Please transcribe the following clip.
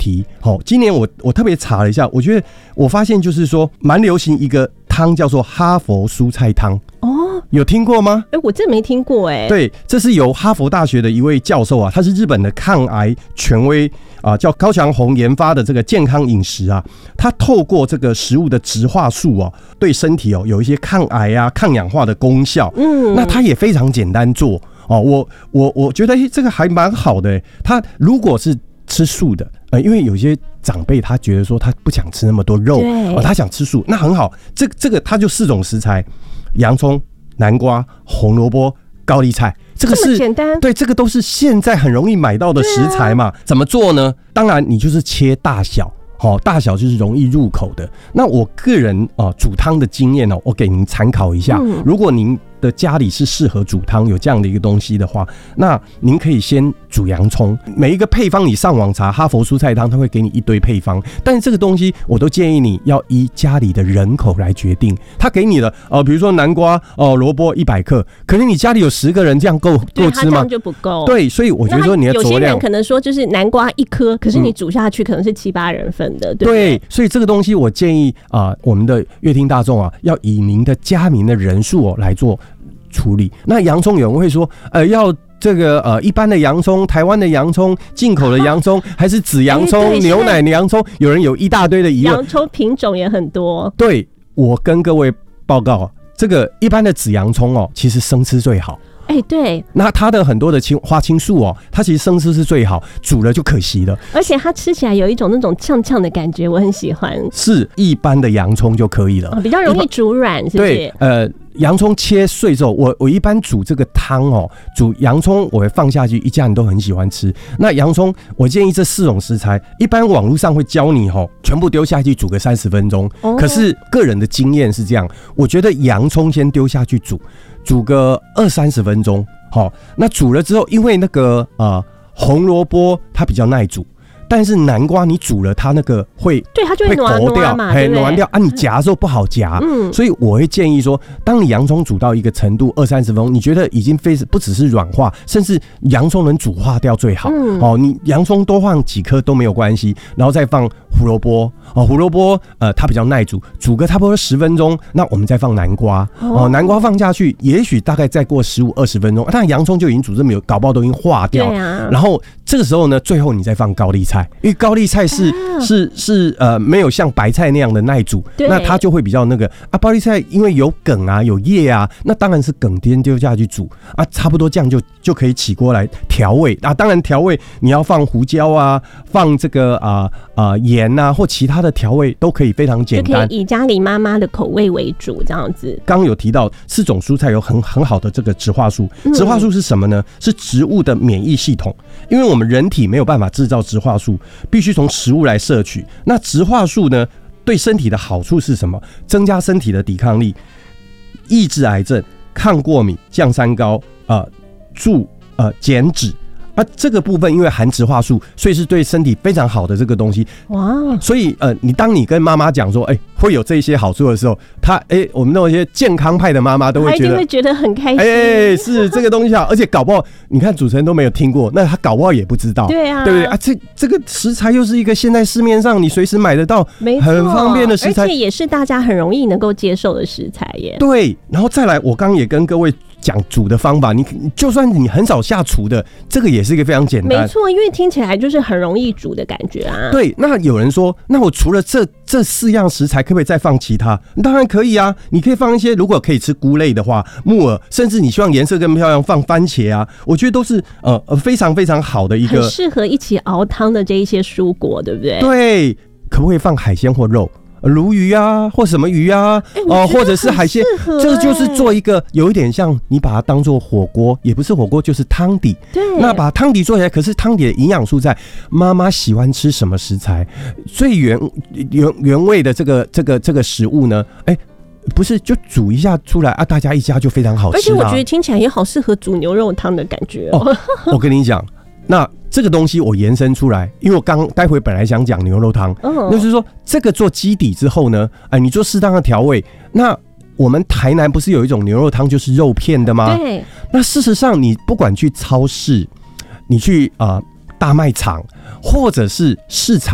题。今年我特别查了一下，我发现就是说蛮流行一个汤叫做哈佛蔬菜汤。有听过吗？ 我真没听过对，这是由哈佛大学的一位教授啊，他是日本的抗癌权威叫高强宏研发的这个健康饮食啊，他透过这个食物的植化素对身体有一些抗癌啊、抗氧化的功效。那它也非常简单做我觉得这个还蛮好的。他如果是吃素的，因为有些长辈他觉得说他不想吃那么多肉他想吃素，那很好。这个他就4种食材：洋葱、南瓜、红萝卜、高丽菜，这个是简单。 对，这个都是现在很容易买到的食材嘛。怎么做呢？当然你就是切大小，大小就是容易入口的。那我个人煮汤的经验我给您参考一下。如果您的家里是适合煮汤有这样的一个东西的话，那您可以先煮洋葱。每一个配方你上网查哈佛蔬菜汤，它会给你一堆配方，但是这个东西我都建议你要依家里的人口来决定。他给你的比如说南瓜萝卜100克，可是你家里有10个人，这样够吃吗？ 这样就不够。 对，所以我觉得说你的佐料， 有些人可能说就是南瓜1颗，可是你煮下去可能是7、8人份的，对不对？ 对，所以这个东西我建议我们的乐听大众要以您的家民的人数来做处理。那洋葱有人会说要这个一般的洋葱、台湾的洋葱、进口的洋葱，还是紫洋葱、牛奶的洋葱？有人有一大堆的疑问。 洋葱品种也很多。 对，我跟各位报告，这个一般的紫洋葱其实生吃最好。 对， 那它的很多的花青素它其实生吃是最好，煮了就可惜了。 而且它吃起来有一种那种呛呛的感觉，我很喜欢。 是一般的洋葱就可以了， 比较容易煮软，是不是？ 对，洋葱切碎之后，我一般煮这个汤煮洋葱我会放下去，一家人都很喜欢吃。那洋葱我建议这4种食材，一般网络上会教你全部丢下去煮个30分钟。可是个人的经验是这样，我觉得洋葱先丢下去煮个20-30分钟。那煮了之后，因为那个红萝卜它比较耐煮，但是南瓜你煮了它那个对，它就会软掉嘛，对不对？ 软掉你夹的时候不好夹。所以我会建议说，当你洋葱煮到一个程度20-30分钟，你觉得已经不只是软化，甚至洋葱能煮化掉最好。你洋葱多放几颗都没有关系，然后再放胡萝卜。胡萝卜它比较耐煮，煮个差不多10分钟，那我们再放南瓜。南瓜放下去，也许大概再过15-20分钟，那洋葱就已经煮这么有，搞不好都已经化掉。然后这个时候呢，最后你再放高丽菜，因为高丽菜是没有像白菜那样的耐煮，那它就会比较那个高丽菜因为有梗有叶那当然是梗先丢下去煮差不多这样就可以起锅来调味当然调味你要放胡椒放这个盐或其他的调味都可以，非常简单， 就可以以家里妈妈的口味为主，这样子。 刚刚有提到4种蔬菜有很好的这个植化素，植化素是什么呢？是植物的免疫系统，因为我们人体没有办法制造植化素，必须从食物来摄取。那植化素呢，对身体的好处是什么？增加身体的抵抗力，抑制癌症，抗过敏，降三高，助减脂。这个部分因为含植化素，所以是对身体非常好的这个东西。所以当你跟妈妈讲说会有这些好处的时候，我们那些健康派的妈妈都会觉得， 她一定会觉得很开心。 是这个东西好，而且搞不好你看主持人都没有听过，那他搞不好也不知道。 对啊， 对不对这个食材又是一个现在市面上你随时买得到很方便的食材， 而且也是大家很容易能够接受的食材耶。 对，然后再来，我刚刚也跟各位讲煮的方法，你就算你很少下厨的，这个也是一个非常简单。 没错，因为听起来就是很容易煮的感觉对，那有人说，那我除了这4样食材，可不可以再放其他？当然可以啊，你可以放一些，如果可以吃菇类的话，木耳，甚至你希望颜色更漂亮，放番茄我觉得都是非常非常好的一个， 很适合一起熬汤的这一些蔬果，对不对？ 对，可不可以放海鲜或肉？鲈鱼或什么鱼或者是海鲜，这就是做一个有一点像你把它当做火锅，也不是火锅，就是汤底。 对， 那把汤底做起来，可是汤底的营养素在妈妈喜欢吃什么食材，最原味的这个食物呢？不是就煮一下出来大家一家就非常好吃。 而且我觉得听起来也好适合煮牛肉汤的感觉我跟你讲，那这个东西我延伸出来，因为我待会本来想讲牛肉汤，就是说这个做基底之后呢，你做适当的调味。那我们台南不是有一种牛肉汤就是肉片的吗？ 对。 那事实上，你不管去超市，你去大卖场，或者是市场。